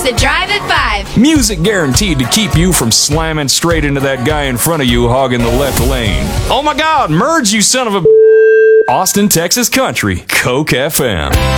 The Drive at 5. Music guaranteed to keep you from slamming straight into that guy in front of you hogging the left lane. Oh my God, merge, you son of a... Austin, Texas country, Coke FM.